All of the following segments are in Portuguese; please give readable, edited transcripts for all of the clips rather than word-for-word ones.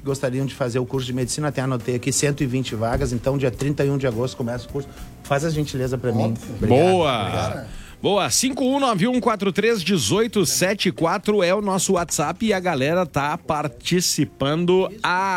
que gostariam de fazer o curso de medicina, até anotei aqui 120 vagas, então dia 31 de agosto começa o curso. Faz a gentileza para mim. Obrigado. Boa! Obrigado. Boa, 5191431874 é o nosso WhatsApp e a galera tá participando.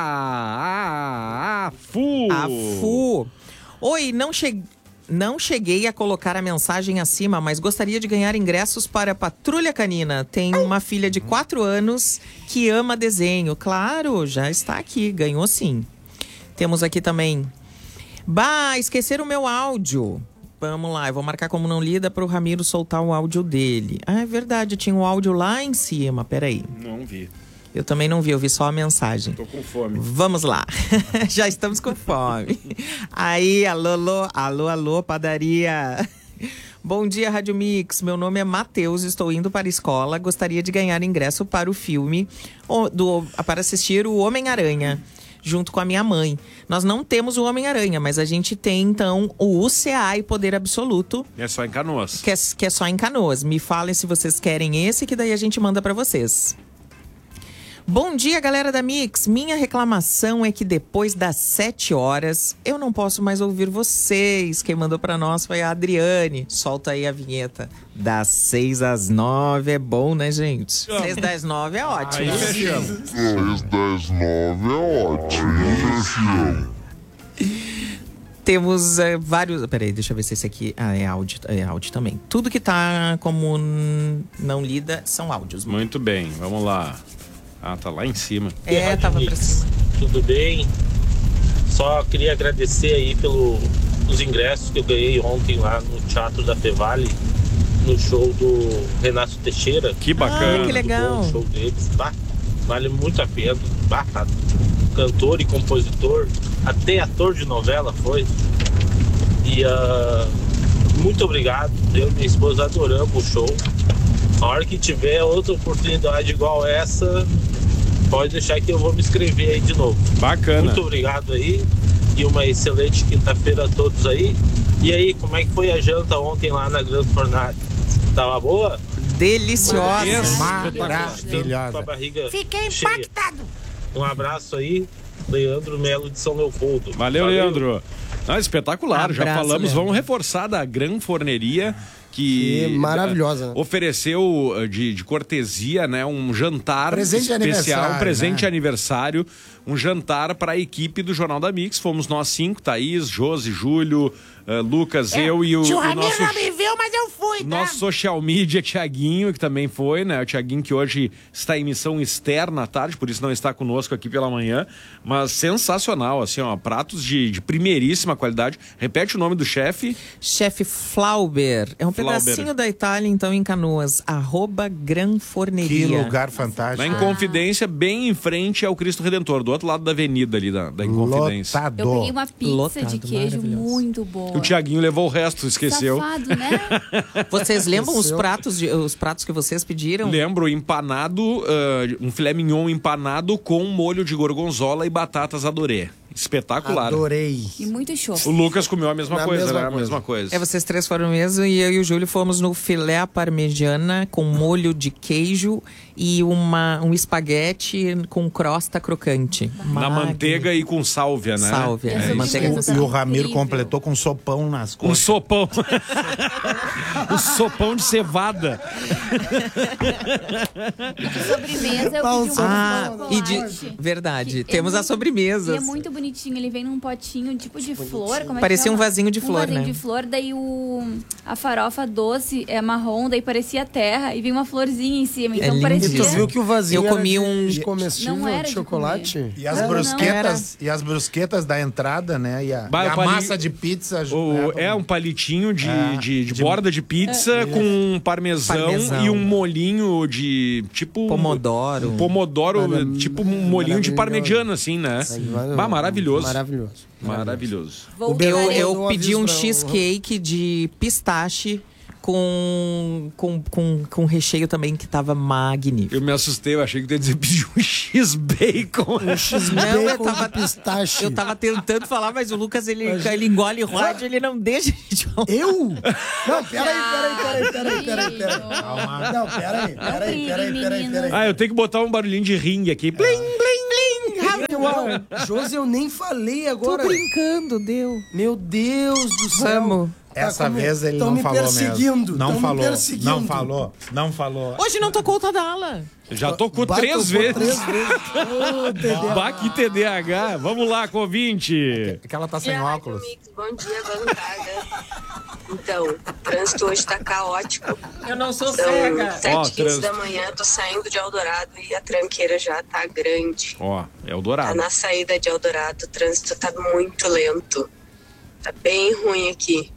Fu. Oi, não cheguei a colocar a mensagem acima, mas gostaria de ganhar ingressos para a Patrulha Canina. Tenho uma filha de 4 anos que ama desenho. Claro, já está aqui, ganhou sim. Temos aqui também. Esqueceram o meu áudio. Vamos lá, eu vou marcar como não lida para o Ramiro soltar o áudio dele. É verdade, tinha um áudio lá em cima, peraí. Não vi. Eu também não vi, eu vi só a mensagem. Tô com fome. Vamos lá, já estamos com fome. Aí, alô, padaria. Bom dia, Rádio Mix. Meu nome é Matheus, estou indo para a escola. Gostaria de ganhar ingresso para o filme, para assistir o Homem-Aranha, junto com a minha mãe. Nós não temos o Homem-Aranha, mas a gente tem, então, o UCA e Poder Absoluto. É só em Canoas. Que é só em Canoas. Me falem se vocês querem esse, que daí a gente manda para vocês. Bom dia, galera da Mix. Minha reclamação é que depois das 7 horas eu não posso mais ouvir vocês. Quem mandou pra nós foi a Adriane. Solta aí a vinheta. Das 6 às 9 é bom, né, gente? 6 das 9 é ótimo. Aí fechamos. 6 das 9 é ótimo. Temos vários... Peraí, deixa eu ver se esse aqui... é áudio também. Tudo que tá como não lida são áudios. Muito bem, vamos lá. Tá lá em cima. Tava pra cima. Tudo bem? Só queria agradecer aí pelos ingressos que eu ganhei ontem lá no Teatro da Fevale, no show do Renato Teixeira. Que bacana. Que legal. O show deles, vale muito a pena. Cantor e compositor, até ator de novela foi. E muito obrigado. Eu e minha esposa adoramos o show. A hora que tiver outra oportunidade igual essa, pode deixar que eu vou me inscrever aí de novo. Bacana. Muito obrigado aí e uma excelente quinta-feira a todos aí. E aí, como é que foi a janta ontem lá na Grande Fornari? Tava boa? Deliciosa. Maravilhosa. Com a barriga Fiquei cheia. impactado. Um abraço aí, Leandro Melo de São Leopoldo. Valeu. Leandro. Espetacular, já Abraço, falamos. Leandro. Vamos reforçar da Gran Forneria, que maravilhosa. ofereceu de cortesia, né, um jantar Presente de especial, aniversário, presente né? de aniversário, um jantar para a equipe do Jornal da Mix. Fomos nós 5, Thaís, Josi, Júlio, Lucas, eu e o Ramiro nosso... não me viu, mas eu fui, tá? Nosso social media, Thiaguinho, que também foi, né? O Thiaguinho que hoje está em missão externa à tarde, por isso não está conosco aqui pela manhã. Mas sensacional, assim, ó, pratos de primeiríssima qualidade. Repete o nome do chefe. Chefe Flauber. É um pedacinho da Itália, então, em Canoas. @Gran Forneria. Que lugar fantástico. Na Inconfidência, bem em frente ao Cristo Redentor, do outro lado da avenida ali, da Inconfidência. Lotado. Eu peguei uma pizza Lotado, de queijo maravilhoso. muito boa. O Thiaguinho levou o resto, esqueceu. Safado, né? Vocês lembram os pratos que vocês pediram? Lembro, empanado, um filé mignon empanado com molho de gorgonzola e batatas adoré. Espetacular. Adorei. E muito show. O Lucas comeu a mesma Na coisa, mesma né? coisa. A mesma coisa. Vocês três foram mesmo, e eu e o Júlio fomos no filé à parmegiana com molho de queijo e um espaguete com crosta crocante. Na manteiga e com sálvia, né? Sálvia, Essa manteiga com E o Ramiro Incrível. completou com sopão nas Um costas. sopão. Um sopão de cevada. E de sobremesa eu pedi Verdade. Que Temos é as sobremesas. E é muito bonitinho, ele vem num potinho tipo de flor. Como é que Parecia chama? um vasinho de flor, Um vasinho né? de flor, daí a farofa doce é marrom, daí parecia terra e vinha uma florzinha em cima. Então lindo parecia... E tu viu que o vazio Eu comi era um- de comestível Não era de de chocolate? E as Não, brusquetas, e as brusquetas da entrada, né? E a Vai, o pali- massa de pizza. É um palitinho de de- borda de pizza com parmesão e um molhinho de tipo... Pomodoro. Um pomodoro, tipo um molhinho de parmegiana, assim, né? Maravilhoso. Maravilhoso. Maravilhoso. Voltarei. Eu Dou pedi aviso um pra- cheesecake de pistache com recheio também que tava magnífico. Eu me assustei, eu achei que tu ia dizer pedir um X-Bacon. Não, eu Bacon tava, de pistache. eu tava tentando falar, mas o Lucas, ele engole rádio, ele não deixa a gente falar. Eu? Não, peraí. Não, peraí. Ah, eu tenho que botar um barulhinho de ringue aqui. Plim, plim, plim. Josi, eu nem falei agora. Tô brincando, deu. Meu Deus do céu. Vamos. Essa vez ele não falou mesmo. Não falou, não falou, não falou. Hoje não tocou o Tadala. Já tocou Bah, 3 tocou vezes. 3 vezes. Ô, TDAH. Bah, que TDAH. Vamos lá, com o ouvinte. É que ela tá sem óculos. Bom dia, bancada. Então, o trânsito hoje tá caótico. Eu não sou São cega. 7h15 da manhã, tô saindo de Eldorado e a tranqueira já tá grande. Ó, é o Tá Dourado. na saída de Eldorado, o trânsito tá muito lento. Tá bem ruim aqui.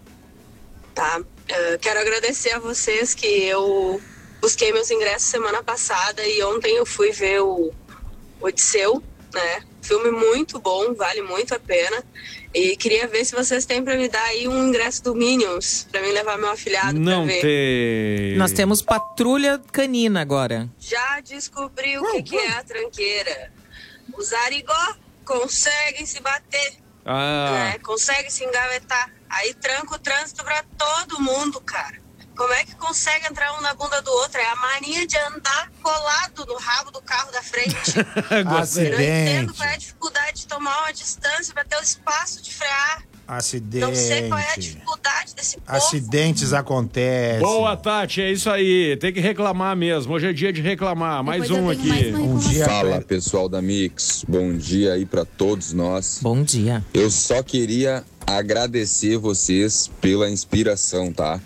Tá? Quero agradecer a vocês que eu busquei meus ingressos semana passada e ontem eu fui ver o Odisseu, né? Filme muito bom, vale muito a pena. E queria ver se vocês têm pra me dar aí um ingresso do Minions, pra mim levar meu afilhado Não pra ver. tem. Nós temos patrulha canina agora. Já descobri o que é a tranqueira. Os arigó conseguem se bater, né? Conseguem se engavetar. Aí tranca o trânsito pra todo mundo, cara. Como é que consegue entrar um na bunda do outro? É a mania de andar colado no rabo do carro da frente. Eu não entendo qual é a dificuldade de tomar uma distância pra ter o espaço de frear. Acidente. Não sei qual é a dificuldade desse povo. Acidentes acontecem. Boa, Tati, é isso aí. Tem que reclamar mesmo. Hoje é dia de reclamar. Mais Depois um eu tenho aqui. mais uma reclamação. Fala, pessoal da Mix. Bom dia aí pra todos nós. Bom dia. Eu só queria agradecer vocês pela inspiração, tá?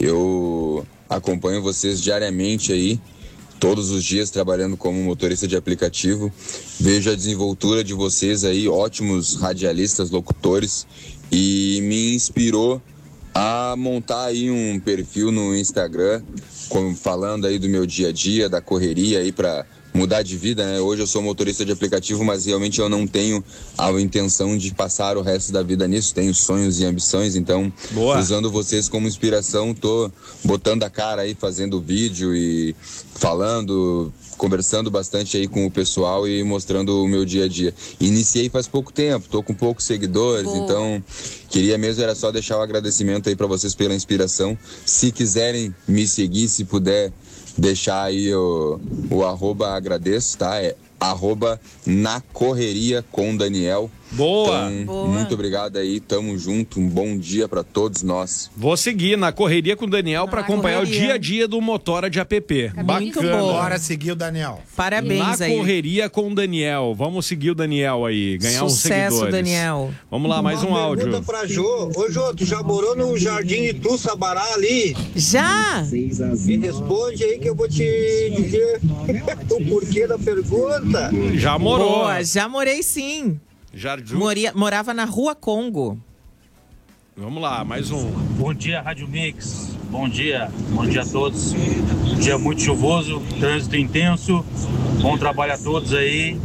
Eu acompanho vocês diariamente aí, todos os dias trabalhando como motorista de aplicativo. Vejo a desenvoltura de vocês aí, ótimos radialistas, locutores, e me inspirou a montar aí um perfil no Instagram, falando aí do meu dia a dia, da correria aí pra mudar de vida, né? Hoje eu sou motorista de aplicativo, mas realmente eu não tenho a intenção de passar o resto da vida nisso. Tenho sonhos e ambições, então, usando vocês como inspiração, tô botando a cara aí, fazendo vídeo e falando, conversando bastante aí com o pessoal e mostrando o meu dia a dia. Iniciei faz pouco tempo, tô com poucos seguidores, então queria mesmo era só deixar o agradecimento aí pra vocês pela inspiração. Se quiserem me seguir, se puder deixar aí o arroba, agradeço, tá? É arroba na correria com Daniel. Boa. Então, Boa. muito obrigado aí, tamo junto, um bom dia pra todos nós. Vou seguir na correria com o Daniel pra acompanhar correria. o dia a dia do Motora de app. Muito Bacana. bom. Bora seguir o Daniel. Parabéns Na aí. correria com o Daniel. Vamos seguir o Daniel aí, ganhar uns Sucesso, seguidores. Daniel. Vamos lá, mais um áudio. Pergunta pra Jô. Ô, Jô, tu já morou no Jardim Itu Sabará ali? Já? Me responde aí que eu vou te dizer o porquê da pergunta. Já morou. Boa, já morei sim. Jardim. Morava na Rua Congo. Vamos lá, mais um. Bom dia, Rádio Mix. Bom dia a todos. Um dia muito chuvoso, trânsito intenso. Bom trabalho a todos aí.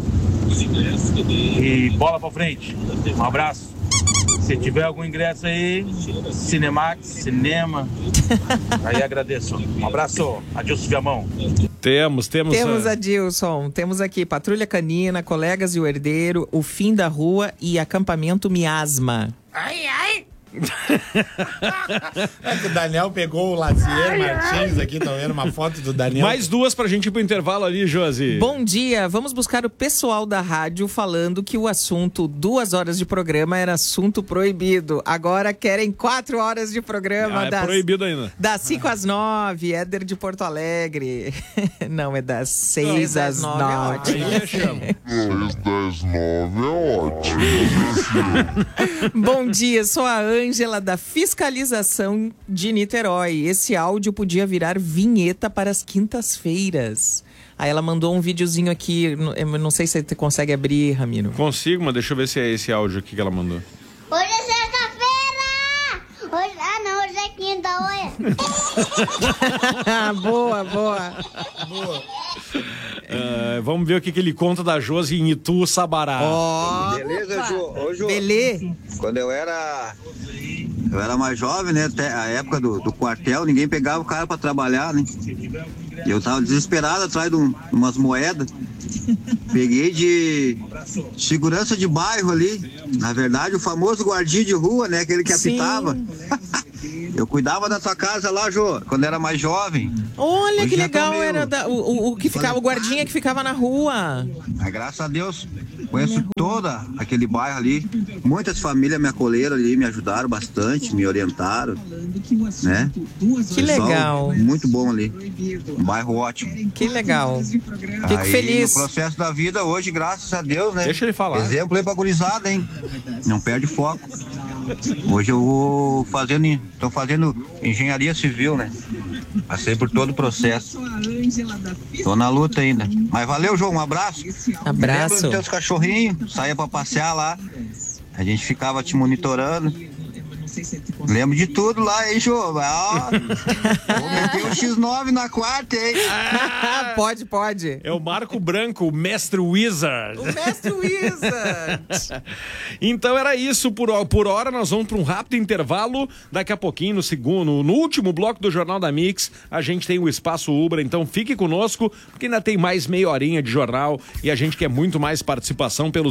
E bola pra frente. Um abraço. Se tiver algum ingresso aí, Cinemax, cinema, aí agradeço. Um abraço. Adilson Viamão. Temos. Temos, Adilson. Temos aqui Patrulha Canina, Colegas e o Herdeiro, O Fim da Rua e Acampamento Miasma. É que o Daniel pegou o Lazier Martins aqui, tá vendo uma foto do Daniel. Mais duas pra gente ir pro intervalo ali, Josi. Bom dia, vamos buscar o pessoal da rádio falando que o assunto 2 horas de programa era assunto proibido. Agora querem 4 horas de programa. É proibido ainda. Das 5 às 9, Éder de Porto Alegre. Não, é das 6 às 9. Aí eu chamo. 6 das 9 é ótimo. Bom dia, sou a Ângela da Fiscalização de Niterói. Esse áudio podia virar vinheta para as quintas-feiras. Aí ela mandou um videozinho aqui, eu não sei se você consegue abrir, Ramiro. Consigo, mas deixa eu ver se é esse áudio aqui que ela mandou. Hoje é sexta-feira! Hoje é quinta, olha. Boa. Vamos ver o que ele conta da Josi em Itu, Sabará. Beleza, Jô? Ô, Jô. Belê? Quando eu era mais jovem, né? Até a época do quartel, ninguém pegava o cara pra trabalhar, né? E eu tava desesperado atrás de umas moedas. Peguei de segurança de bairro ali. Na verdade, o famoso guardinha de rua, né? Aquele que apitava. Eu cuidava da tua casa lá, Jô, quando era mais jovem. Olha, Hoje que já tô legal, meio- era o que ficava, o guardinha que ficava na rua. Mas graças a Deus, conheço toda aquele bairro ali. Muitas famílias me acolheram ali, me ajudaram bastante, me orientaram, né? Que legal. Muito bom ali. Um bairro ótimo. Que legal. Fico Aí, feliz. no processo da vida hoje, graças a Deus, né? Deixa ele falar. Exemplo aí pra gurizada, hein? Não perde foco. Hoje eu tô fazendo engenharia civil, né? Passei por todo o processo. Tô na luta ainda. Mas valeu, João, um abraço. Abraço. Lembra dos teus cachorrinhos? Saía pra passear lá. A gente ficava te monitorando. Lembro de tudo lá, hein, João? Ó, vou meter um X9 na quarta, hein? Pode. É o Marco Branco, o Mestre Wizard. O Mestre Wizard. Então era isso por hora. Nós vamos para um rápido intervalo. Daqui a pouquinho, no último bloco do Jornal da Mix, a gente tem o Espaço Ubra. Então fique conosco, porque ainda tem mais meia horinha de jornal e a gente quer muito mais participação pelo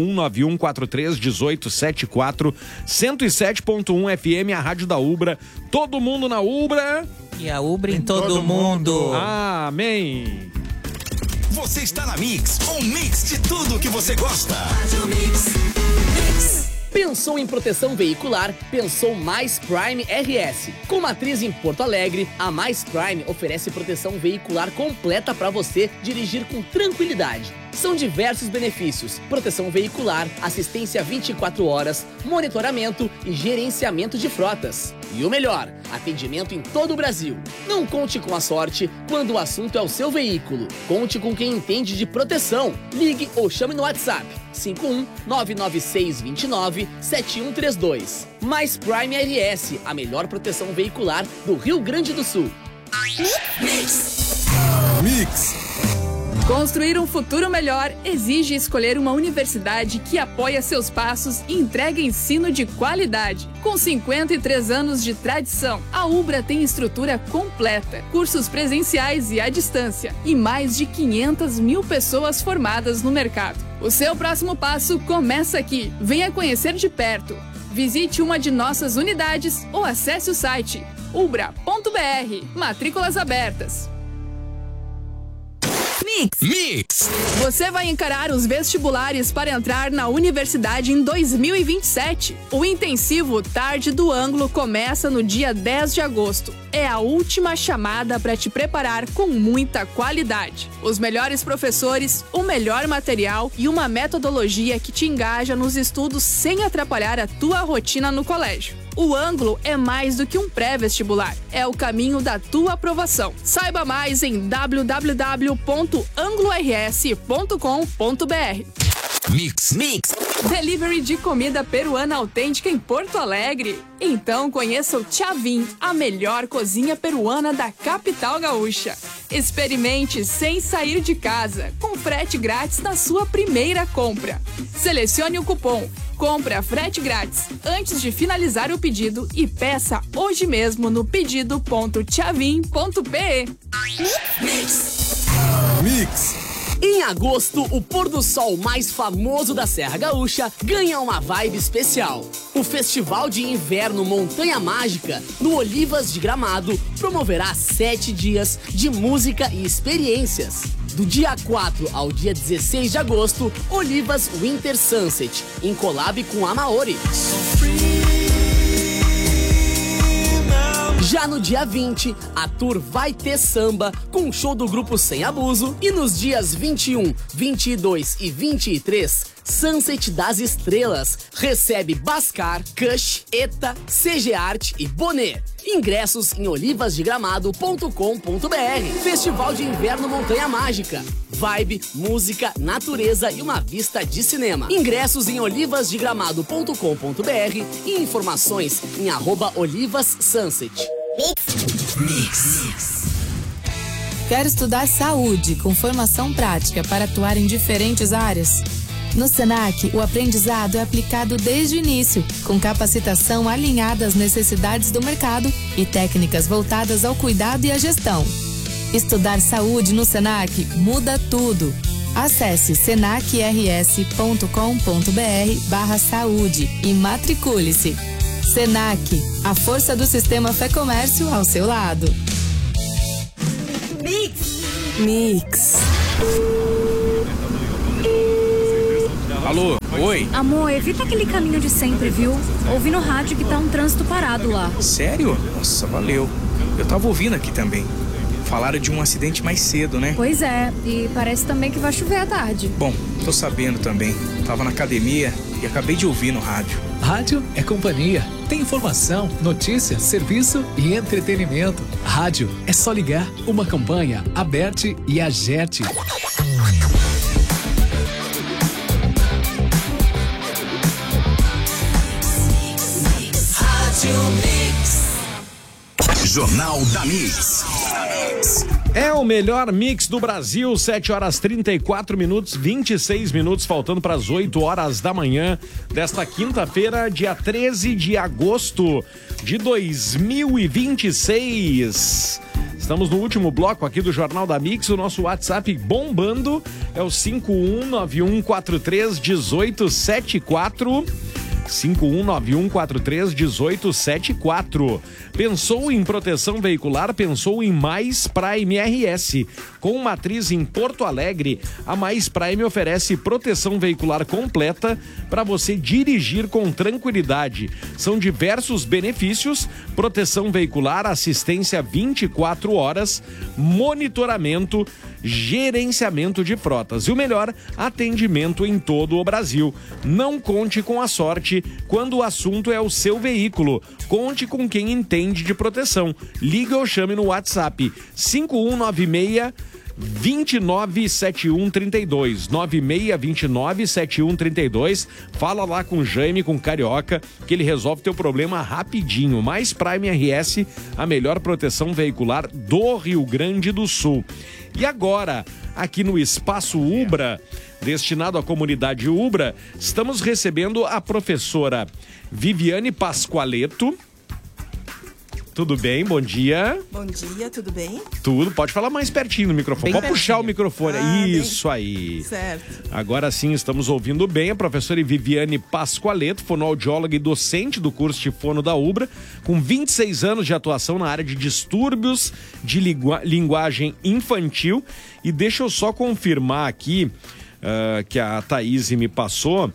5191431874 107.1 FM, a rádio da Ubra. Todo mundo na Ubra. E a Ubra em todo mundo. Amém. Você está na Mix, um mix de tudo que você gosta. Pensou em proteção veicular? Pensou Mais Prime RS. Com matriz em Porto Alegre, a Mais Prime oferece proteção veicular completa para você dirigir com tranquilidade. São diversos benefícios: proteção veicular, assistência 24 horas, monitoramento e gerenciamento de frotas. E o melhor, atendimento em todo o Brasil. Não conte com a sorte quando o assunto é o seu veículo. Conte com quem entende de proteção. Ligue ou chame no WhatsApp 51-99629-7132. Mais Prime RS, a melhor proteção veicular do Rio Grande do Sul. Mix. Construir um futuro melhor exige escolher uma universidade que apoia seus passos e entrega ensino de qualidade. Com 53 anos de tradição, a Ubra tem estrutura completa, cursos presenciais e à distância e mais de 500 mil pessoas formadas no mercado. O seu próximo passo começa aqui. Venha conhecer de perto. Visite uma de nossas unidades ou acesse o site ubra.br. Matrículas abertas. Mix. Você vai encarar os vestibulares para entrar na universidade em 2027. O intensivo Tarde do Ângulo começa no dia 10 de agosto. É a última chamada para te preparar com muita qualidade. Os melhores professores, o melhor material e uma metodologia que te engaja nos estudos sem atrapalhar a tua rotina no colégio. O Ângulo é mais do que um pré-vestibular. É o caminho da tua aprovação. Saiba mais em www.anglors.com.br. Mix. Delivery de comida peruana autêntica em Porto Alegre. Então conheça o Chavin, a melhor cozinha peruana da capital gaúcha. Experimente sem sair de casa, com frete grátis na sua primeira compra. Selecione o cupom Compra Frete Grátis antes de finalizar o pedido e peça hoje mesmo no pedido.chavin.pe. Mix. Em agosto, o pôr do sol mais famoso da Serra Gaúcha ganha uma vibe especial. O Festival de Inverno Montanha Mágica, no Olivas de Gramado, promoverá 7 dias de música e experiências. Do dia 4 ao dia 16 de agosto, Olivas Winter Sunset, em collab com a Maori. Já no dia 20, a tour vai ter samba com um show do grupo Sem Abuso. E nos dias 21, 22 e 23, Sunset das Estrelas recebe Bascar, Kush, Eta, CG Art e Bonet. Ingressos em olivasdegramado.com.br. Festival de Inverno Montanha Mágica. Vibe, música, natureza e uma vista de cinema. Ingressos em olivasdegramado.com.br e informações em @olivassunset. Mix. Quer estudar saúde com formação prática para atuar em diferentes áreas? No Senac, o aprendizado é aplicado desde o início, com capacitação alinhada às necessidades do mercado e técnicas voltadas ao cuidado e à gestão. Estudar saúde no Senac muda tudo. Acesse senacrs.com.br/saúde e matricule-se. Senac, a força do sistema Fé Comércio ao seu lado. Mix. Alô, oi. Amor, evita aquele caminho de sempre, viu? Ouvi no rádio que tá um trânsito parado lá. Sério? Nossa, valeu. Eu tava ouvindo aqui também. Falaram de um acidente mais cedo, né? Pois é, e parece também que vai chover à tarde. Bom, tô sabendo também. Tava na academia e acabei de ouvir no rádio. Rádio é companhia. Tem informação, notícia, serviço e entretenimento. Rádio é só ligar. Uma campanha, Aberte e Agerte. Jornal da Mix. É o melhor mix do Brasil, 7h34, 26 minutos, faltando para as 8 horas da manhã desta quinta-feira, dia 13 de agosto de 2026. Estamos no último bloco aqui do Jornal da Mix, o nosso WhatsApp bombando é o 5191431874. 5191431874. Pensou em proteção veicular? Pensou em Mais Prime RS. Com matriz em Porto Alegre, a Mais Prime oferece proteção veicular completa para você dirigir com tranquilidade. São diversos benefícios: proteção veicular, assistência 24 horas, monitoramento, gerenciamento de frotas e o melhor, atendimento em todo o Brasil. Não conte com a sorte quando o assunto é o seu veículo. Conte com quem entende de proteção. Ligue ou chame no WhatsApp 5196-297132. 9629-7132. Fala lá com o Jaime, com o Carioca, que ele resolve teu problema rapidinho. Mais Prime RS, a melhor proteção veicular do Rio Grande do Sul. E agora, aqui no Espaço Ubra, destinado à comunidade Ubra, estamos recebendo a professora Viviane Pasqualeto. Tudo bem? Bom dia. Bom dia, tudo bem? Tudo. Pode falar mais pertinho no microfone. Pode puxar o microfone. Isso bem. Aí. Certo. Agora sim, estamos ouvindo bem a professora Viviane Pasqualeto, fonoaudióloga e docente do curso de fono da Ubra, com 26 anos de atuação na área de distúrbios de linguagem infantil. E deixa eu só confirmar aqui que a Thaís me passou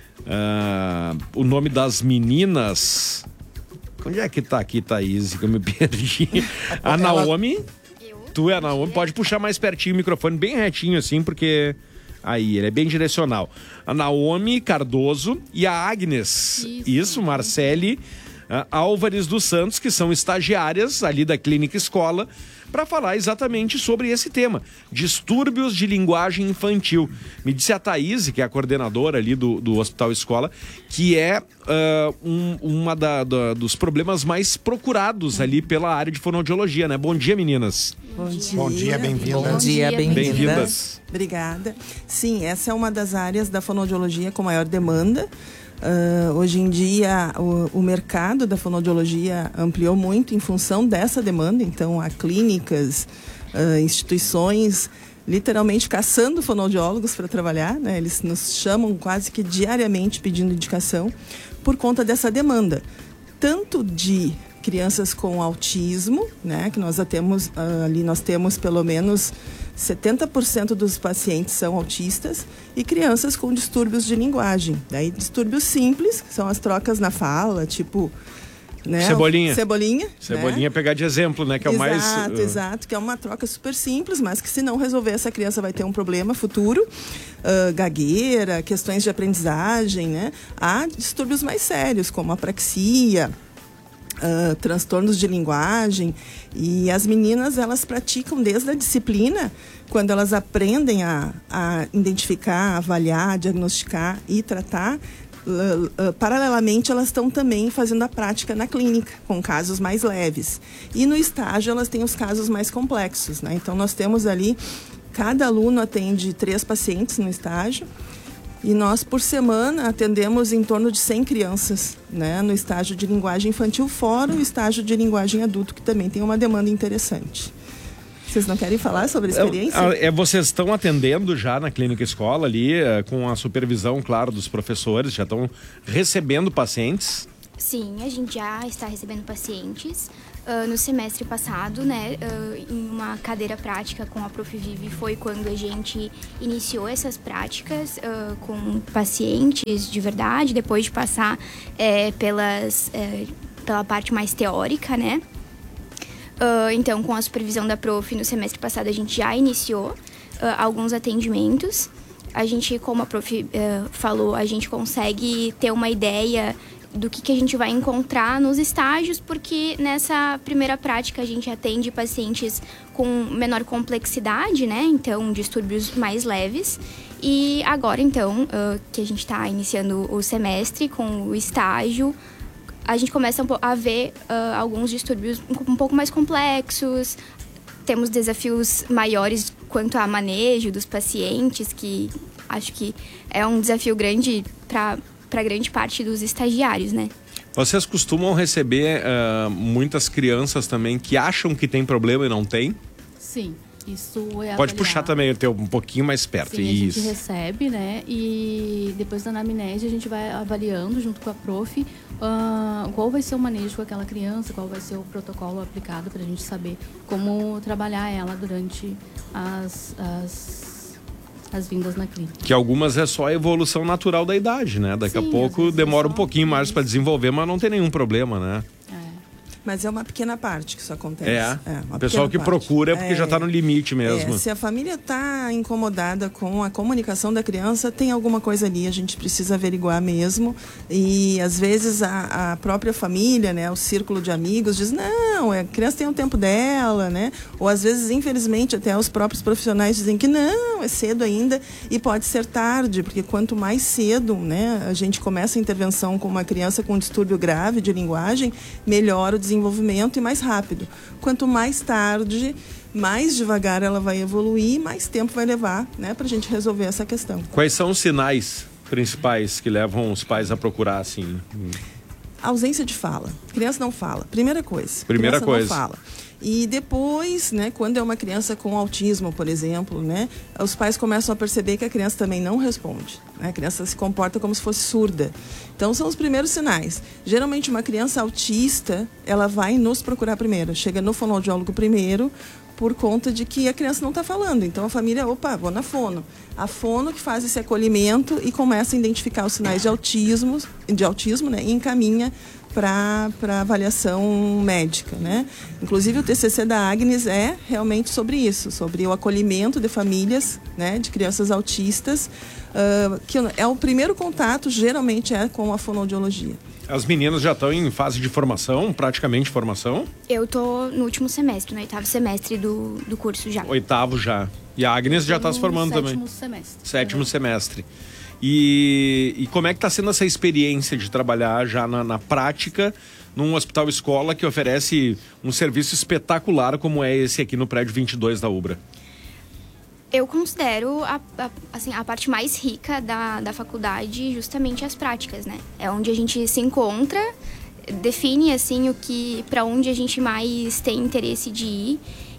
o nome das meninas. Onde é que tá aqui, Thaís, que eu me perdi? A Naomi. Tu é a Naomi. Pode puxar mais pertinho o microfone, bem retinho assim, porque... Aí, ele é bem direcional. A Naomi Cardoso e a Agnes. Isso, Marcele Álvares dos Santos, que são estagiárias ali da Clínica Escola, para falar exatamente sobre esse tema, distúrbios de linguagem infantil. Me disse a Thaís, que é a coordenadora ali do Hospital Escola, que é uma dos problemas mais procurados ali pela área de fonoaudiologia, né? Bom dia, meninas. Bom dia. Bom dia, bem-vindas. Bom dia, bem-vindas. Obrigada. Sim, essa é uma das áreas da fonoaudiologia com maior demanda. Hoje em dia, o mercado da fonoaudiologia ampliou muito em função dessa demanda, então há clínicas, instituições, literalmente caçando fonoaudiólogos para trabalhar, né? Eles nos chamam quase que diariamente pedindo indicação por conta dessa demanda, tanto de crianças com autismo, né? Que nós temos ali, nós temos pelo menos 70% dos pacientes são autistas, e crianças com distúrbios de linguagem. Daí distúrbios simples, que são as trocas na fala, tipo... Né? Cebolinha. Cebolinha, né? Pegar de exemplo, né? Que é o mais... Exato, que é uma troca super simples, mas que se não resolver, essa criança vai ter um problema futuro. Gagueira, questões de aprendizagem, né? Há distúrbios mais sérios, como apraxia, transtornos de linguagem, e as meninas, elas praticam desde a disciplina, quando elas aprendem a identificar, avaliar, diagnosticar e tratar. Paralelamente, elas estão também fazendo a prática na clínica, com casos mais leves. E no estágio, elas têm os casos mais complexos, né? Então, nós temos ali, cada aluno atende 3 pacientes no estágio, e nós, por semana, atendemos em torno de 100 crianças, né, no estágio de linguagem infantil, fora o estágio de linguagem adulto, que também tem uma demanda interessante. Vocês não querem falar sobre a experiência? Vocês estão atendendo já na Clínica Escola ali, com a supervisão, claro, dos professores, já estão recebendo pacientes? Sim, a gente já está recebendo pacientes. No semestre passado, né, em uma cadeira prática com a Prof. Vivi, foi quando a gente iniciou essas práticas com pacientes de verdade, depois de passar pela parte mais teórica, né? Então, com a supervisão da Prof, no semestre passado a gente já iniciou alguns atendimentos. A gente, como a Prof falou, a gente consegue ter uma ideia do que a gente vai encontrar nos estágios, porque nessa primeira prática a gente atende pacientes com menor complexidade, né? Então, distúrbios mais leves. E agora, então, que a gente está iniciando o semestre com o estágio, a gente começa a ver alguns distúrbios um pouco mais complexos. Temos desafios maiores quanto a manejo dos pacientes, que acho que é um desafio grande para grande parte dos estagiários, né? Vocês costumam receber muitas crianças também que acham que tem problema e não tem? Sim, isso é Pode puxar também o teu um pouquinho mais perto. Sim, isso. A gente recebe, né? E depois da anamnese a gente vai avaliando junto com a Prof qual vai ser o manejo com aquela criança, qual vai ser o protocolo aplicado para a gente saber como trabalhar ela durante as vindas na clínica. Que algumas é só a evolução natural da idade, né? Daqui a pouco demora um pouquinho mais para desenvolver, mas não tem nenhum problema, né? Mas é uma pequena parte que isso acontece. O pessoal que procura é porque já está no limite mesmo. Se a família está incomodada com a comunicação da criança, tem alguma coisa ali, a gente precisa averiguar mesmo. E às vezes a própria família, né, o círculo de amigos diz, não, a criança tem o tempo dela, né? Ou às vezes, infelizmente, até os próprios profissionais dizem que não, é cedo ainda e pode ser tarde, porque quanto mais cedo, né, a gente começa a intervenção com uma criança com um distúrbio grave de linguagem, melhor o desenvolvimento e mais rápido. Quanto mais tarde, mais devagar ela vai evoluir, mais tempo vai levar, né, para a gente resolver essa questão. Quais são os sinais principais que levam os pais a procurar assim? Ausência de fala. Criança não fala. Primeira coisa. Primeira criança coisa. Não fala. E depois, né, quando é uma criança com autismo, por exemplo, né, os pais começam a perceber que a criança também não responde, né? A criança se comporta como se fosse surda. Então, são os primeiros sinais. Geralmente, uma criança autista, ela vai nos procurar primeiro. Chega no fonoaudiólogo primeiro, por conta de que a criança não está falando. Então, a família, vou na fono. A fono que faz esse acolhimento e começa a identificar os sinais de autismo, né, e encaminha para avaliação médica, né? Inclusive, o TCC da Agnes é realmente sobre isso, sobre o acolhimento de famílias, né, de crianças autistas, que é o primeiro contato, geralmente, com a fonoaudiologia. As meninas já estão em fase de formação, praticamente formação? Eu tô no último semestre, no 8º semestre do curso já. 8º já. E a Agnes já está se formando também. 7º semestre. 7º semestre. E como é que está sendo essa experiência de trabalhar já na prática num hospital escola que oferece um serviço espetacular como é esse aqui no prédio 22 da Ubra? Eu considero a parte mais rica da faculdade justamente as práticas, né? É onde a gente se encontra, define assim para onde a gente mais tem interesse de ir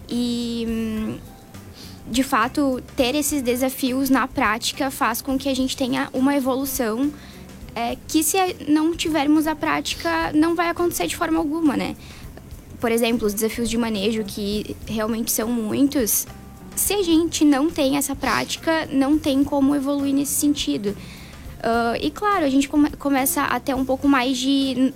e de fato ter esses desafios na prática faz com que a gente tenha uma evolução que se não tivermos a prática não vai acontecer de forma alguma, né? Por exemplo, os desafios de manejo que realmente são muitos. Se a gente não tem essa prática, não tem como evoluir nesse sentido. E claro, a gente começa a ter um pouco mais de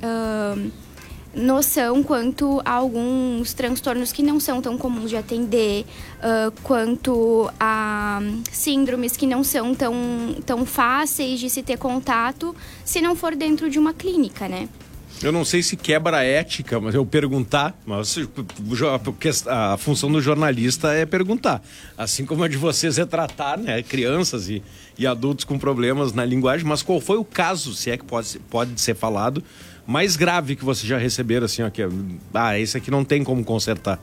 noção quanto a alguns transtornos que não são tão comuns de atender, quanto a síndromes que não são tão fáceis de se ter contato se não for dentro de uma clínica, né? Eu não sei se quebra a ética, mas eu perguntar, mas a função do jornalista é perguntar. Assim como a de vocês é tratar, né, crianças e adultos com problemas na linguagem, mas qual foi o caso, se é que pode ser falado, mais grave que vocês já receberam, assim, ó, esse aqui não tem como consertar?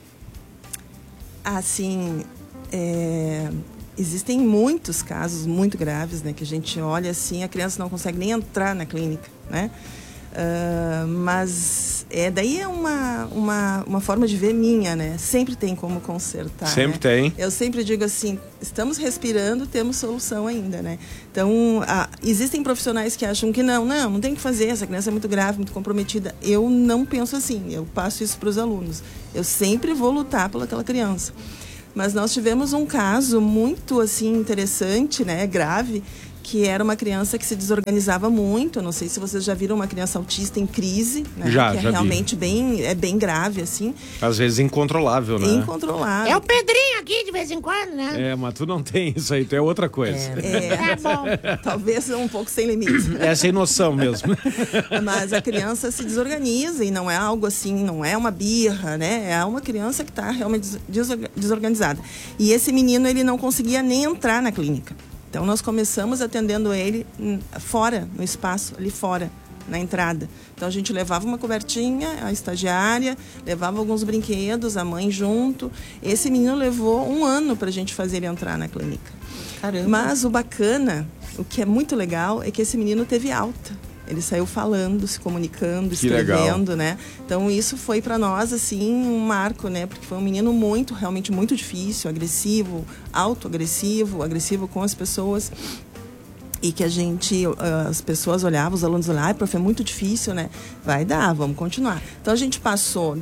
Assim, existem muitos casos muito graves, né, que a gente olha assim, a criança não consegue nem entrar na clínica, né? Mas daí é uma forma de ver minha, né? Sempre tem como consertar. Sempre tem. Eu sempre digo assim, estamos respirando, temos solução ainda, né? Então, existem profissionais que acham que não tem que fazer, essa criança é muito grave, muito comprometida. Eu não penso assim, eu passo isso para os alunos. Eu sempre vou lutar pelaquela criança. Mas nós tivemos um caso muito assim interessante, né? Grave, que era uma criança que se desorganizava muito. Eu não sei se vocês já viram uma criança autista em crise, né? Já realmente vi. bem grave, assim. Às vezes incontrolável, né? Incontrolável. É o Pedrinho aqui de vez em quando, né? Mas tu não tem isso aí, tu é outra coisa. Tá bom. Talvez um pouco sem limites. É sem noção mesmo. Mas a criança se desorganiza e não é algo assim, não é uma birra, né? É uma criança que está realmente desorganizada. E esse menino, ele não conseguia nem entrar na clínica. Então, nós começamos atendendo ele fora, no espaço, ali fora, na entrada. Então, a gente levava uma cobertinha, a estagiária, levava alguns brinquedos, a mãe junto. Esse menino levou 1 ano para a gente fazer ele entrar na clínica. Caramba. Mas o bacana, o que é muito legal, é que esse menino teve alta. Ele saiu falando, se comunicando, escrevendo, né? Então, isso foi para nós, assim, um marco, né? Porque foi um menino realmente muito difícil, agressivo, autoagressivo, agressivo com as pessoas. E que as pessoas olhavam, os alunos olhavam, prof, é muito difícil, né? Vai dar, vamos continuar. Então, a gente passou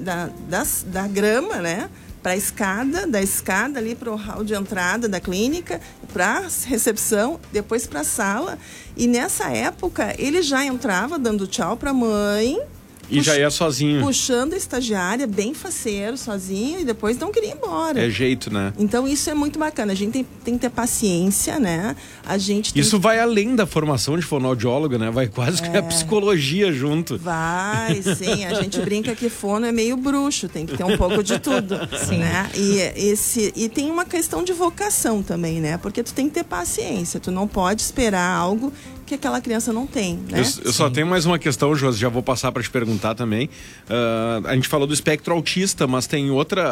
da grama, né? Para a escada, da escada ali para o hall de entrada da clínica, para a recepção, depois para a sala. E nessa época, ele já entrava dando tchau para a mãe. E já ia sozinho. Puxando a estagiária, bem faceiro, sozinho, e depois não queria ir embora. É jeito, né? Então, isso é muito bacana. A gente tem que ter paciência, né? Isso vai além da formação de fonoaudióloga, né? Vai quase que a psicologia junto. Vai, sim. A gente brinca que fono é meio bruxo, tem que ter um pouco de tudo. Sim. Né? E tem uma questão de vocação também, né? Porque tu tem que ter paciência. Tu não pode esperar algo que aquela criança não tem, né? Eu só tenho mais uma questão, Josi, já vou passar para te perguntar também. A gente falou do espectro autista, mas tem outra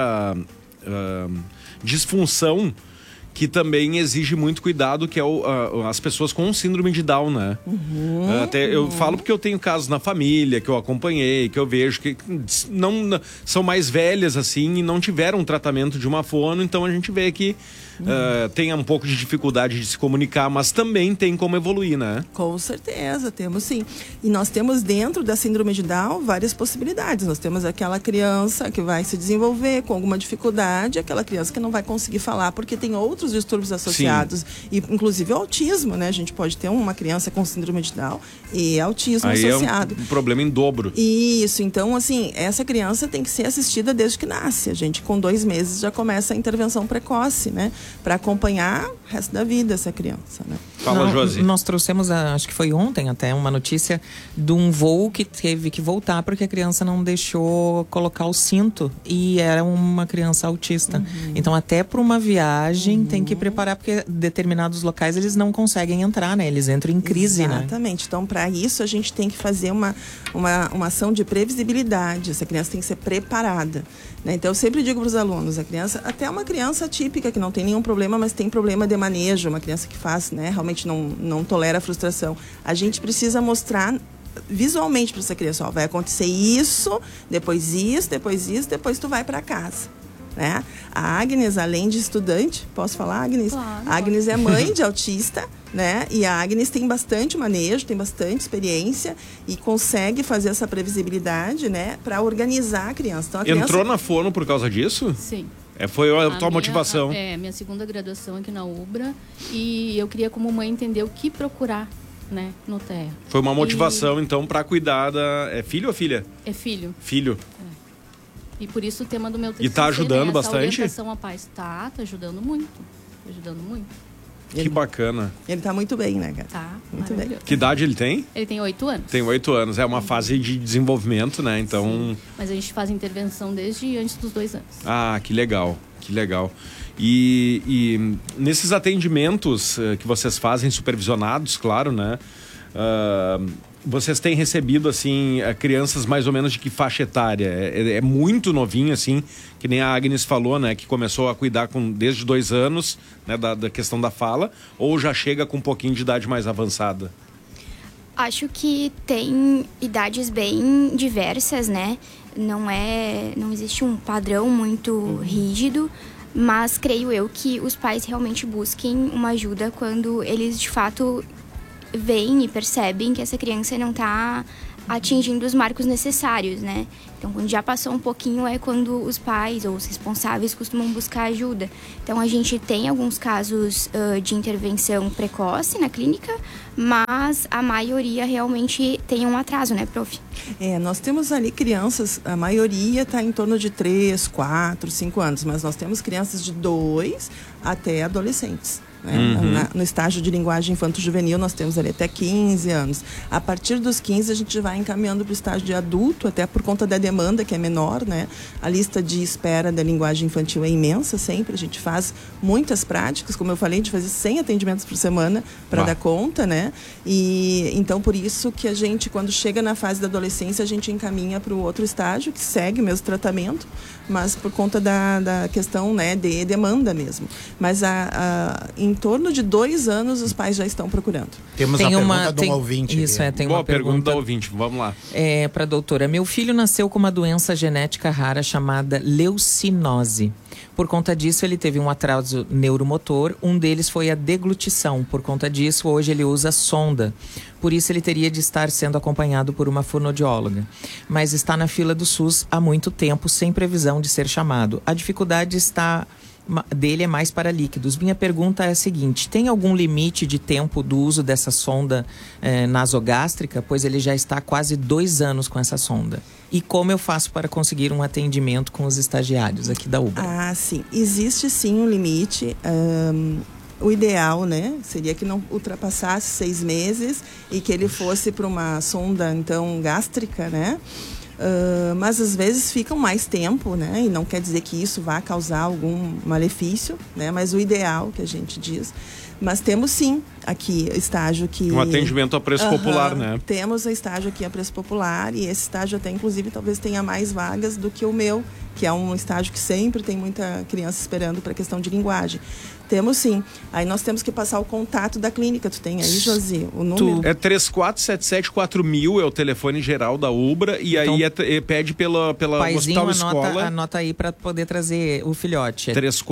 disfunção que também exige muito cuidado, que é as pessoas com síndrome de Down, né? Eu falo porque eu tenho casos na família, que eu acompanhei, que eu vejo que não são mais velhas assim e não tiveram um tratamento de uma fono, então a gente vê que tem um pouco de dificuldade de se comunicar, mas também tem como evoluir, né? Com certeza, temos sim. E nós temos dentro da síndrome de Down várias possibilidades. Nós temos aquela criança que vai se desenvolver com alguma dificuldade, aquela criança que não vai conseguir falar porque tem outros distúrbios associados, e inclusive o autismo, né? A gente pode ter uma criança com síndrome de Down e autismo associado. É um problema em dobro. Isso, então assim, essa criança tem que ser assistida desde que nasce. A gente com 2 meses já começa a intervenção precoce, né? Para acompanhar o resto da vida essa criança, né? Fala, Josi. Nós trouxemos, acho que foi ontem até, uma notícia de um voo que teve que voltar porque a criança não deixou colocar o cinto e era uma criança autista. Então, até para uma viagem tem que preparar, porque determinados locais eles não conseguem entrar, né? Eles entram em crise, né? Exatamente. Então, para isso, a gente tem que fazer uma ação de previsibilidade. Essa criança tem que ser preparada, né? Então, eu sempre digo para os alunos, até uma criança típica que não tem nenhum problema, mas tem problema de manejo, uma criança que faz, né, realmente não tolera a frustração. A gente precisa mostrar visualmente para essa criança, vai acontecer isso, depois isso, depois tu vai para casa. Né? A Agnes, além de estudante, posso falar, Agnes? Claro. A Agnes é mãe de autista, né? E a Agnes tem bastante manejo, tem bastante experiência e consegue fazer essa previsibilidade, né? Para organizar a criança. Então, a criança... Entrou na fono por causa disso? Sim. Foi a tua motivação? Minha segunda graduação aqui na UBRA, e eu queria como mãe entender o que procurar, né, no TEA. Foi uma motivação, então, para cuidar da... É filho ou filha? É filho. Filho. E por isso o tema do meu TCC, E tá ajudando né? bastante? Orientação a pais. Tá ajudando muito. Tá ajudando muito. Que bacana. Ele tá muito bem, né, cara? Tá, muito bem. Que idade ele tem? Ele tem 8 anos. Tem 8 anos. É uma fase de desenvolvimento, né? Então... Sim. Mas a gente faz intervenção desde antes dos 2 anos. Ah, que legal. Que legal. E nesses atendimentos que vocês fazem, supervisionados, claro, né? Vocês têm recebido, assim, crianças mais ou menos de que faixa etária? É muito novinho, assim, que nem a Agnes falou, né? Que começou a cuidar desde 2 anos, né? Da questão da fala, ou já chega com um pouquinho de idade mais avançada? Acho que tem idades bem diversas, né? Não existe um padrão muito rígido, mas creio eu que os pais realmente busquem uma ajuda quando eles de fato veem e percebem que essa criança não está atingindo os marcos necessários, né? Então, quando já passou um pouquinho é quando os pais ou os responsáveis costumam buscar ajuda. Então, a gente tem alguns casos de intervenção precoce na clínica, mas a maioria realmente tem um atraso, né, prof? Nós temos ali crianças, a maioria está em torno de 3, 4, 5 anos, mas nós temos crianças de 2 até adolescentes. No estágio de linguagem infanto-juvenil nós temos ali até 15 anos. A partir dos 15 a gente vai encaminhando para o estágio de adulto, até por conta da demanda que é menor, né? A lista de espera da linguagem infantil é imensa sempre, a gente faz muitas práticas, como eu falei, a gente faz 100 atendimentos por semana para dar conta, né? E então por isso que a gente, quando chega na fase da adolescência, a gente encaminha para o outro estágio, que segue o mesmo tratamento, mas por conta da questão, né, de demanda mesmo. Mas em torno de 2 anos os pais já estão procurando. Temos a pergunta de um ouvinte. Isso, tem Boa uma pergunta do ouvinte, vamos lá. Para a doutora. Meu filho nasceu com uma doença genética rara chamada leucinose. Por conta disso, ele teve um atraso neuromotor. Um deles foi a deglutição. Por conta disso, hoje ele usa sonda. Por isso, ele teria de estar sendo acompanhado por uma fonoaudióloga. Mas está na fila do SUS há muito tempo, sem previsão de ser chamado. A dificuldade dele é mais para líquidos. Minha pergunta é a seguinte: tem algum limite de tempo do uso dessa sonda nasogástrica? Pois ele já está há quase 2 anos com essa sonda. E como eu faço para conseguir um atendimento com os estagiários aqui da UBRA? Sim. Existe sim um limite. O ideal, né, seria que não ultrapassasse 6 meses e que ele fosse para uma sonda, então, gástrica, né? Mas às vezes ficam mais tempo, né? E não quer dizer que isso vá causar algum malefício, né? Mas o ideal, que a gente diz. Mas temos sim aqui estágio que... Um atendimento a preço popular, né? Temos o estágio aqui a preço popular, e esse estágio até inclusive talvez tenha mais vagas do que o meu, que é um estágio que sempre tem muita criança esperando para a questão de linguagem. Temos sim. Aí nós temos que passar o contato da clínica. Tu tem aí, Josi, o número? É 34774000 é o telefone geral da UBRA, e então, aí pede pela Hospital Escola. Anota aí para poder trazer o filhote.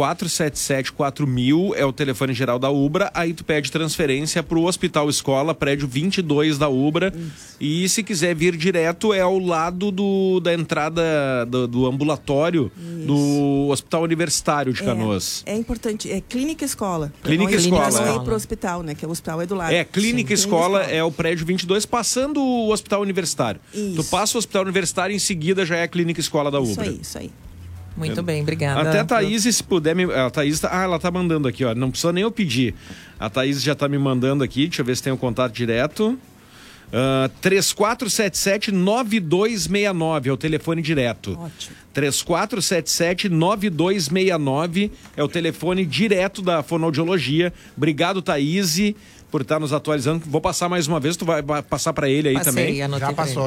34774000 é o telefone geral da UBRA, aí tu pede transferência para o Hospital Escola, prédio 22 da UBRA. Isso. E se quiser vir direto, é ao lado da entrada do ambulatório. Isso. Do Hospital Universitário de Canoas. É importante, Clínica Escola. Clínica Escola. Não ir pro hospital, né? Que o hospital é do lado. Clínica Escola é o prédio 22, passando o Hospital Universitário. Isso. Tu passa o Hospital Universitário e em seguida já é a Clínica Escola da UBRA. Isso aí. Muito bem, obrigada. Até a Thaís, se puder, a Thaís ela tá mandando aqui, ó. Não precisa nem eu pedir. A Thaís já tá me mandando aqui, deixa eu ver se tem um contato direto. 3477-9269 é o telefone direto. Ótimo. 3477-9269 é o telefone direto da fonoaudiologia. Obrigado, Thaís, por estar nos atualizando. Vou passar mais uma vez, tu vai passar para ele aí. Passei, também. Já passou.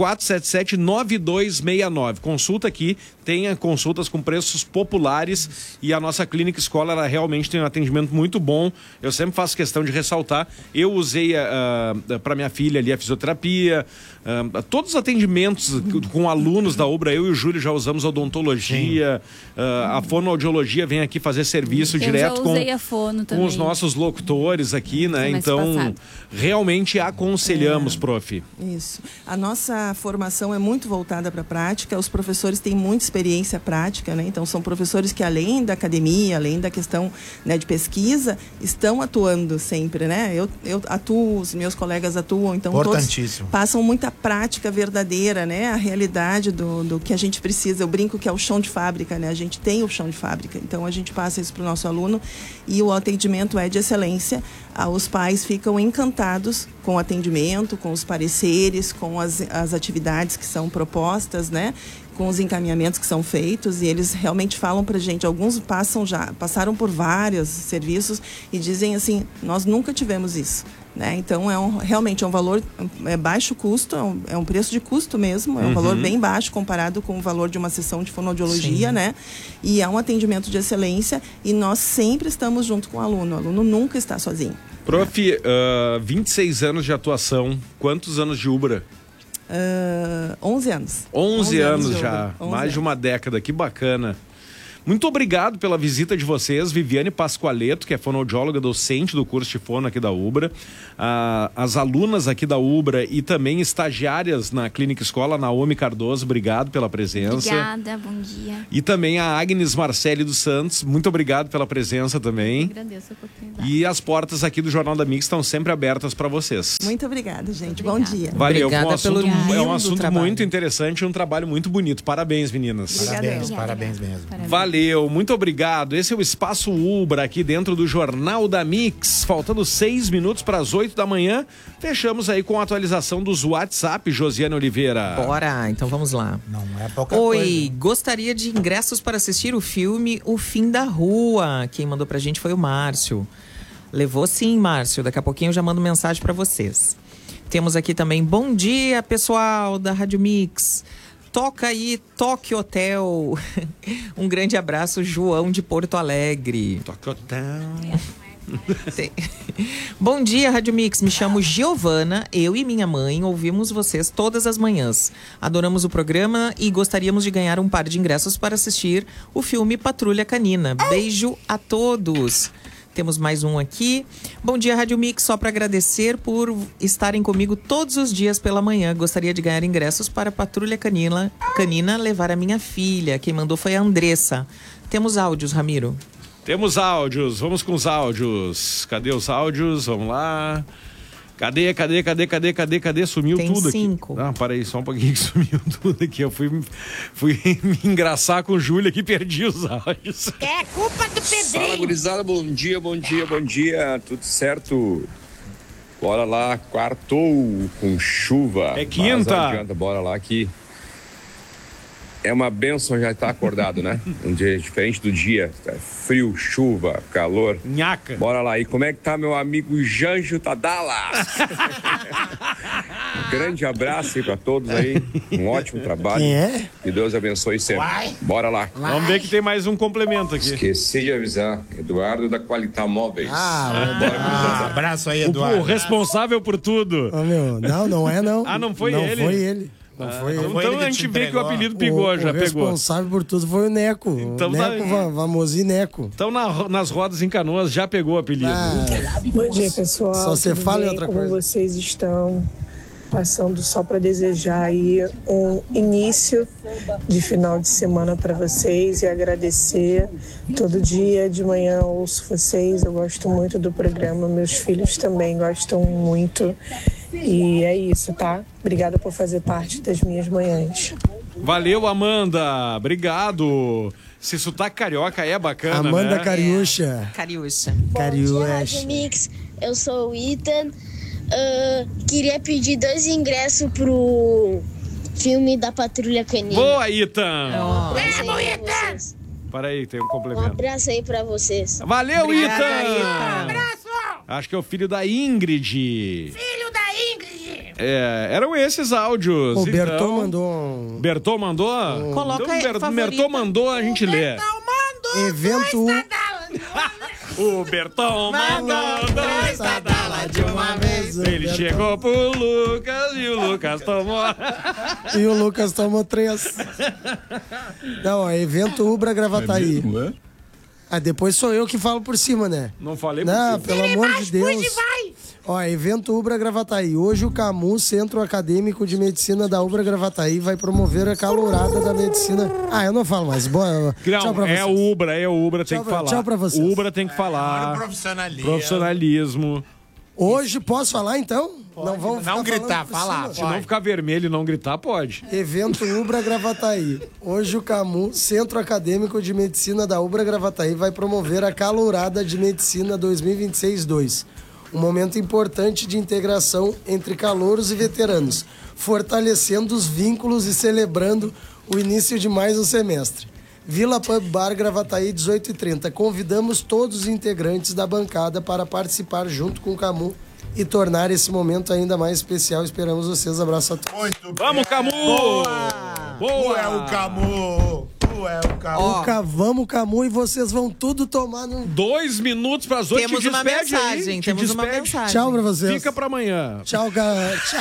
3477-9269. Consulta aqui, tem consultas com preços populares e a nossa Clínica Escola, ela realmente tem um atendimento muito bom. Eu sempre faço questão de ressaltar. Eu usei para minha filha ali a fisioterapia, todos os atendimentos com alunos da UBRA, eu e o Júlio já usamos odontologia, a fonoaudiologia vem aqui fazer serviço direto com os nossos locutores aqui, né? Então, realmente aconselhamos, prof. Isso. A nossa formação é muito voltada para a prática, os professores têm muita experiência prática, né? Então, são professores que, além da academia, além da questão, né, de pesquisa, estão atuando sempre, né? Eu atuo, os meus colegas atuam, então todos passam muita prática verdadeira, né? A realidade do que a gente precisa. Eu brinco que é o chão de fábrica, né? A gente tem o chão de fábrica, então a gente passa isso para o nosso aluno e o atendimento é de excelência. Os pais ficam encantados com o atendimento, com os pareceres, com as atividades que são propostas, né? Com os encaminhamentos que são feitos, e eles realmente falam pra gente, alguns passaram por vários serviços e dizem assim, nós nunca tivemos isso, né? Então realmente é um valor, baixo custo, é um preço de custo mesmo, é um valor bem baixo comparado com o valor de uma sessão de fonoaudiologia, né? E é um atendimento de excelência e nós sempre estamos junto com o aluno nunca está sozinho. Prof, 26 anos de atuação, quantos anos de Ubra? 11 anos. 11 anos já, 11 mais de uma década, que bacana. Muito obrigado pela visita de vocês, Viviane Pascoaleto, que é fonoaudióloga docente do curso de fono aqui da Ubra, as alunas aqui da Ubra e também estagiárias na Clínica Escola, Naomi Cardoso, obrigado pela presença. Obrigada, bom dia. E também a Agnes Marcelli dos Santos, muito obrigado pela presença também. Eu agradeço a oportunidade. E as portas aqui do Jornal da Mix estão sempre abertas para vocês. Muito obrigada, gente. Bom dia. Valeu, Obrigada é um pelo assunto trabalho. muito interessante e um trabalho muito bonito. Parabéns, meninas. Parabéns mesmo. Valeu, muito obrigado. Esse é o Espaço Ubra aqui dentro do Jornal da Mix. Faltando 6 minutos para as 8 da manhã. Fechamos aí com a atualização dos WhatsApp, Josiane Oliveira. Bora, então vamos lá. Não é pouca Oi, coisa. gostaria de ingressos para assistir o filme O Fim da Rua. Quem mandou pra gente foi o Márcio. Levou sim, Márcio. Daqui a pouquinho eu já mando mensagem para vocês. Temos aqui também, bom dia, pessoal da Rádio Mix. Toca aí, Toque Hotel. Um grande abraço, João de Porto Alegre. Toque Hotel. Bom dia, Rádio Mix. Me chamo Giovana. Eu e minha mãe ouvimos vocês todas as manhãs. Adoramos o programa e gostaríamos de ganhar um par de ingressos para assistir o filme Patrulha Canina. Beijo a todos. Temos mais um aqui. Bom dia, Rádio Mix. Só para agradecer por estarem comigo todos os dias pela manhã. Gostaria de ganhar ingressos para a Patrulha Canina levar a minha filha. Quem mandou foi a Andressa. Temos áudios, Ramiro. Temos áudios, vamos com os áudios. Cadê os áudios? Vamos lá. Cadê? Sumiu Tem tudo 5. aqui. Ah, para aí, só um pouquinho que sumiu tudo aqui. Eu fui me engraçar com o Júlio aqui, perdi os áudios. É culpa do Pedrinho. Fala, gurizada, bom dia. Tudo certo? Bora lá, quartou com chuva. É quinta. Mas não adianta, bora lá que é uma bênção já estar acordado, né? Um dia diferente do dia. Frio, chuva, calor. Nhaca. Bora lá. E como é que tá meu amigo Janjo Tadala? Um grande abraço aí pra todos aí. Um ótimo trabalho. Quem é? Que Deus abençoe sempre. Bora lá. Vamos ver que tem mais um complemento aqui. Esqueci de avisar. Eduardo da Qualitar Móveis. Abraço aí, O Eduardo. responsável por tudo. Ô, meu, não é não. Ah, não foi não ele? Foi ele. Não foi ele. Então a gente vê que o apelido pegou, O já pegou. responsável por tudo foi o Neco. Então, Neco, Vamosi Neco. Então nas rodas em Canoas já pegou o apelido. Bom dia, pessoal. Só você Tudo fala em bem? outra Como coisa. vocês estão? Passando só para desejar aí um início de final de semana para vocês e agradecer. Todo dia de manhã eu ouço vocês, eu gosto muito do programa, meus filhos também gostam muito. E é isso, tá? Obrigada por fazer parte das minhas manhãs. Valeu, Amanda. Obrigado. Esse sotaque carioca é bacana, Amanda né? Cariúcha. Cariúcha. Rádio Mix, eu sou o Ethan. Queria pedir 2 ingressos pro filme da Patrulha Canina. Boa, Ethan. Vamos, Ethan! Para aí, tem um Um complemento. abraço aí pra vocês. Valeu, Obrigada, Ethan. Abraço. Acho que é o filho da Ingrid. Filho da Ingrid. Eram esses áudios. O Berton então... mandou um... Berton mandou? Coloca então, aí, Berton favorita. mandou, a gente lê. Evento... O Berton mandou 2 Tadala de uma vez. Ele chegou pro Lucas e o Lucas tomou. E o Lucas tomou 3. Não, é evento Ubra Gravataí. Ah, depois sou eu que falo por cima, né? Não falei por Não, cima. pelo amor de Deus. Ó, evento Ubra Gravataí. Hoje o CAMU, Centro Acadêmico de Medicina da Ubra Gravataí, vai promover a calourada da medicina. Ah, eu não falo mais. Boa, tchau pra vocês. É o Ubra, tem que falar. Tchau pra vocês. O Ubra tem que falar. Profissionalismo. Hoje posso falar então? Não vamos Não gritar, falando por falar. cima. Se não ficar vermelho e não gritar, pode. Evento Ubra Gravataí. Hoje o CAMU, Centro Acadêmico de Medicina da Ubra Gravataí, vai promover a Calourada de Medicina 2026-2. Um momento importante de integração entre calouros e veteranos, fortalecendo os vínculos e celebrando o início de mais um semestre. Vila Pub Bar Gravataí, 18h30. Convidamos todos os integrantes da bancada para participar junto com o CAMU e tornar esse momento ainda mais especial. Esperamos vocês. Abraço a todos. Muito bem. Vamos, Camu! Boa! É o Camu! Vamos, Camu, e vocês vão tudo tomar num... 2 minutos para as 8. Temos uma mensagem, temos uma mensagem. Tchau pra vocês. Fica pra amanhã. Tchau, galera. Tchau.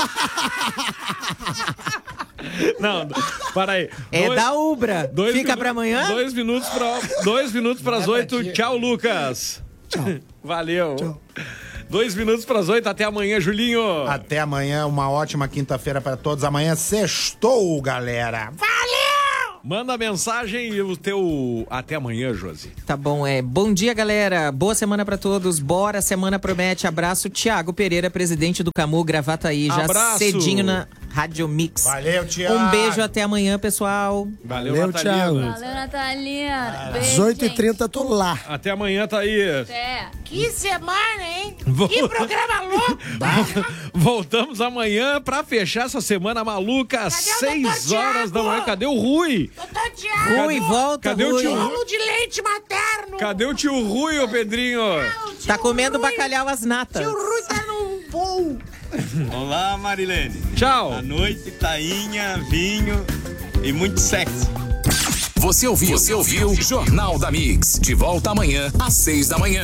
Não, para aí. Da Ubra. Fica pra amanhã? 2 minutos para as 8. Tchau, Lucas. Tchau. Valeu. Tchau. 2 minutos para as 8. Até amanhã, Julinho. Até amanhã. Uma ótima quinta-feira para todos. Amanhã sextou, galera. Manda a mensagem e o teu até amanhã, Josi. Tá bom, bom dia, galera. Boa semana pra todos. Bora, a semana promete. Abraço, Thiago Pereira, presidente do Camu Gravataí. Já Abraço. cedinho na Rádio Mix. Valeu, Thiago. Um beijo, até amanhã, pessoal. Valeu, Thiago. Valeu, Natalina. Às 8h30 tô lá. Até amanhã, Thaís. Até. Que semana, hein? Que programa louco! Voltamos amanhã pra fechar essa semana maluca às 6 horas da manhã. Cadê o Rui? Doutor Thiago! Rui, volta, Cadê Rui. o tio Bolo de leite materno! Cadê o tio Rui, ô Pedrinho? Tá comendo bacalhau às natas. Tio Rui tá num voo. Olá, Marilene. Tchau. Boa noite, tainha, vinho e muito sexo. Você ouviu Jornal da Mix. De volta amanhã, às 6 da manhã.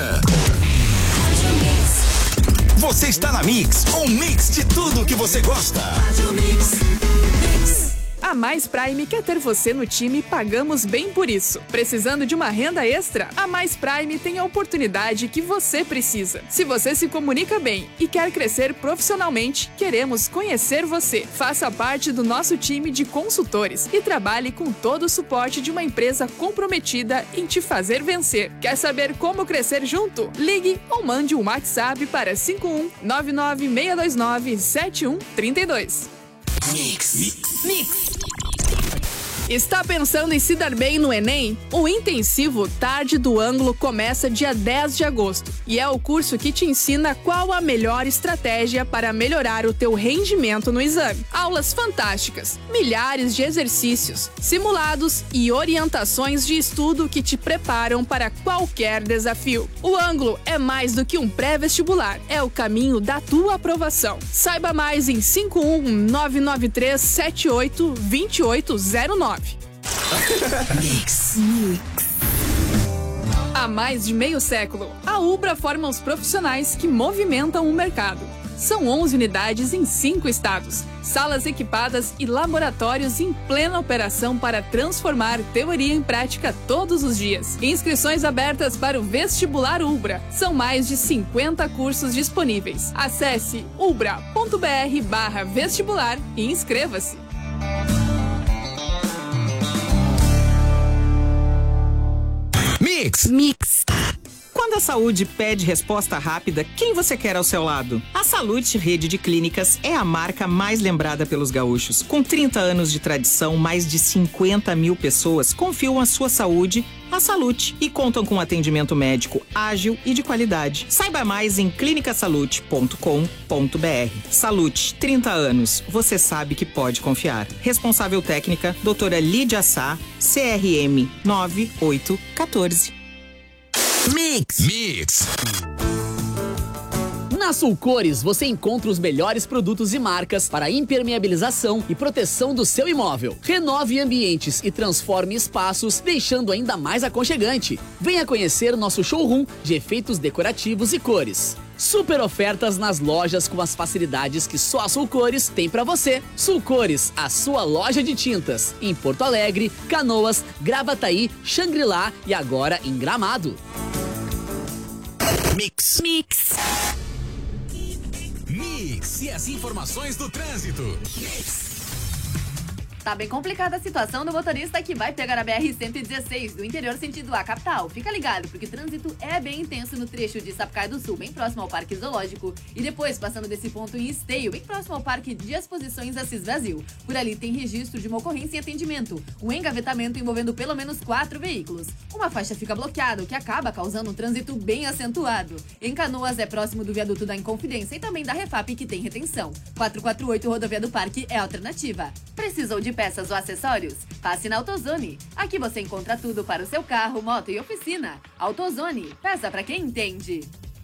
Você está na Mix, um mix de tudo que você gosta. A Mais Prime quer ter você no time e pagamos bem por isso. Precisando de uma renda extra? A Mais Prime tem a oportunidade que você precisa. Se você se comunica bem e quer crescer profissionalmente, queremos conhecer você. Faça parte do nosso time de consultores e trabalhe com todo o suporte de uma empresa comprometida em te fazer vencer. Quer saber como crescer junto? Ligue ou mande um WhatsApp para 51996297132. Mix. Está pensando em se dar bem no Enem? O intensivo Tarde do Ângulo começa dia 10 de agosto e é o curso que te ensina qual a melhor estratégia para melhorar o teu rendimento no exame. Aulas fantásticas, milhares de exercícios, simulados e orientações de estudo que te preparam para qualquer desafio. O Ângulo é mais do que um pré-vestibular, é o caminho da tua aprovação. Saiba mais em 51993782809. Mix. Há mais de meio século, a Ubra forma os profissionais que movimentam o mercado. São 11 unidades em 5 estados, salas equipadas e laboratórios em plena operação para transformar teoria em prática todos os dias. Inscrições abertas para o Vestibular Ubra. São mais de 50 cursos disponíveis. Acesse ubra.br/vestibular e inscreva-se. Mix. Quando a saúde pede resposta rápida, quem você quer ao seu lado? A Salute Rede de Clínicas é a marca mais lembrada pelos gaúchos. Com 30 anos de tradição, mais de 50 mil pessoas confiam a sua saúde à Salute e contam com atendimento médico ágil e de qualidade. Saiba mais em clinicasalute.com.br. Salute, 30 anos. Você sabe que pode confiar. Responsável técnica, doutora Lídia Sá, CRM 9814. Mix. Na Sulcores você encontra os melhores produtos e marcas para impermeabilização e proteção do seu imóvel. Renove ambientes e transforme espaços, deixando ainda mais aconchegante. Venha conhecer nosso showroom de efeitos decorativos e cores. Super ofertas nas lojas com as facilidades que só a Sulcores tem para você. Sulcores, a sua loja de tintas, em Porto Alegre, Canoas, Gravataí, Xangri-Lá e agora em Gramado. Mix e as informações do trânsito. Tá bem complicada a situação do motorista que vai pegar a BR-116 do interior sentido à capital. Fica ligado, porque o trânsito é bem intenso no trecho de Sapucaia do Sul, bem próximo ao Parque Zoológico, e depois passando desse ponto em Esteio, bem próximo ao Parque de Exposições Assis Brasil. Por ali tem registro de uma ocorrência em atendimento, um engavetamento envolvendo pelo menos 4 veículos. Uma faixa fica bloqueada, o que acaba causando um trânsito bem acentuado. Em Canoas é próximo do viaduto da Inconfidência e também da Refap, que tem retenção. 448 Rodovia do Parque é a alternativa. Precisou de peças ou acessórios? Passe na AutoZone. Aqui você encontra tudo para o seu carro, moto e oficina. AutoZone, peça para quem entende.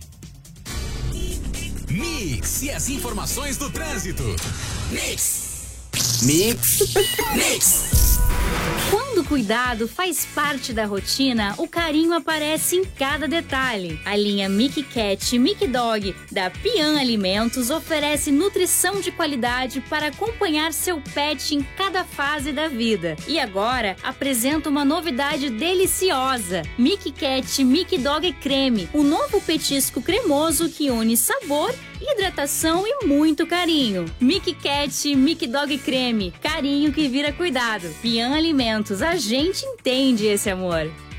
Mix e as informações do trânsito. Mix. Quando o cuidado faz parte da rotina, o carinho aparece em cada detalhe. A linha Mickey Cat e Mickey Dog da Pian Alimentos oferece nutrição de qualidade para acompanhar seu pet em cada fase da vida. E agora apresenta uma novidade deliciosa: Mickey Cat Mickey Dog Creme, o novo petisco cremoso que une sabor, hidratação e muito carinho. Mickey Cat Mickey Dog Creme, carinho que vira cuidado. Pian Alimentos, a gente entende esse amor.